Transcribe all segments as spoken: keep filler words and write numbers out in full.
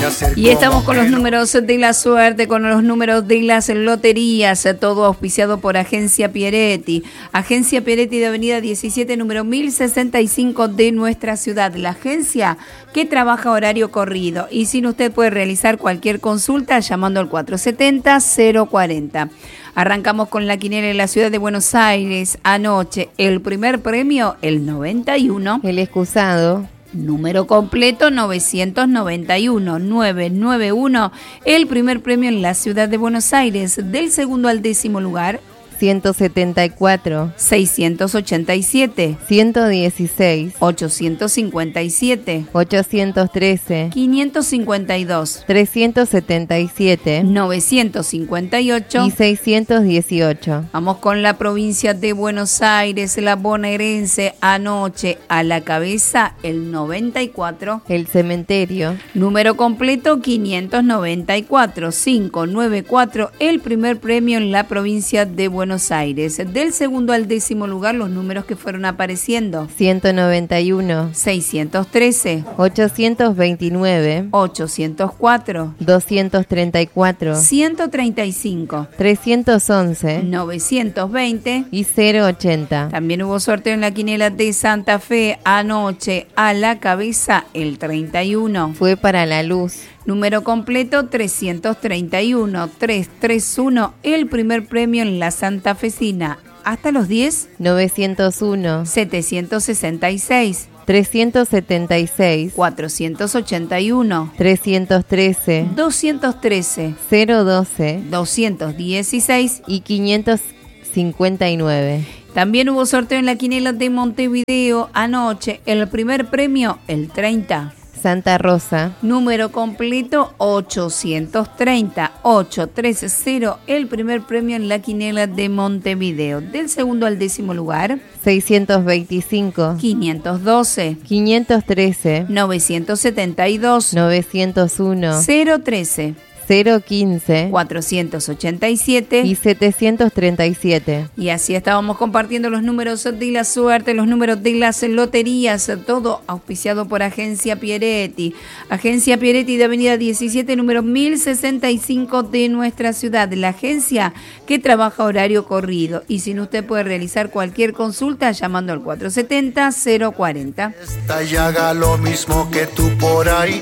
Y estamos con los números de la suerte, con los números de las loterías, todo auspiciado por Agencia Pieretti. Agencia Pieretti de Avenida diecisiete, número mil sesenta y cinco de nuestra ciudad. La agencia que trabaja horario corrido. Y sin usted puede realizar cualquier consulta llamando al cuatro setenta, cero cuarenta. Arrancamos con la quiniela en la ciudad de Buenos Aires. Anoche, el primer premio, el noventa y uno. El excusado. Número completo novecientos noventa y uno, novecientos noventa y uno, el primer premio en la ciudad de Buenos Aires, del segundo al décimo lugar. ciento setenta y cuatro, seiscientos ochenta y siete, ciento dieciséis, ochocientos cincuenta y siete, ochocientos trece, quinientos cincuenta y dos, trescientos setenta y siete, novecientos cincuenta y ocho y seiscientos dieciocho. Vamos con la provincia de Buenos Aires, la bonaerense. Anoche, a la cabeza, el noventa y cuatro. El cementerio. Número completo quinientos noventa y cuatro, quinientos noventa y cuatro, el primer premio en la provincia de Buenos Aires. Del segundo al décimo lugar, los números que fueron apareciendo: ciento noventa y uno, seiscientos trece, ochocientos veintinueve, ochocientos cuatro, doscientos treinta y cuatro, ciento treinta y cinco, trescientos once, novecientos veinte y cero ochenta. También hubo sorteo en la quiniela de Santa Fe. Anoche, a la cabeza, el treinta y uno. Fue para la luz. Número completo trescientos treinta y uno, trescientos treinta y uno, el primer premio en la santafesina. Hasta los diez. novecientos uno, setecientos sesenta y seis, trescientos setenta y seis, cuatrocientos ochenta y uno, trescientos trece, doscientos trece, cero doce doscientos dieciséis y quinientos cincuenta y nueve. También hubo sorteo en la quiniela de Montevideo. Anoche, el primer premio, el treinta. Santa Rosa. Número completo ochocientos treinta, ochocientos treinta, el primer premio en la quiniela de Montevideo. Del segundo al décimo lugar: seiscientos veinticinco, quinientos doce, quinientos trece, novecientos setenta y dos, novecientos uno, cero trece, cero quince, cuatrocientos ochenta y siete y setecientos treinta y siete. Y así estábamos compartiendo los números de la suerte, los números de las loterías, todo auspiciado por Agencia Pieretti. Agencia Pieretti de Avenida diecisiete, número mil sesenta y cinco de nuestra ciudad. La agencia que trabaja horario corrido. Y si no, usted puede realizar cualquier consulta llamando al cuatro setenta, cero cuarenta. Esta llaga lo mismo que tú por ahí.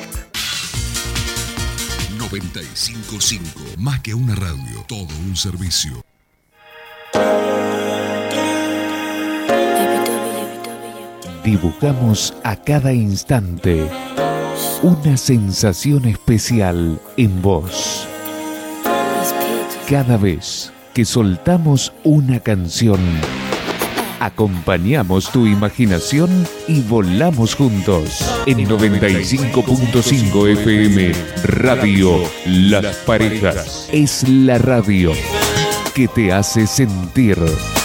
noventa y cinco punto cinco, más que una radio, todo un servicio. Dibujamos a cada instante una sensación especial en vos. Cada vez que soltamos una canción, acompañamos tu imaginación y volamos juntos. En noventa y cinco punto cinco F M, Radio Las Parejas. Es la radio que te hace sentir.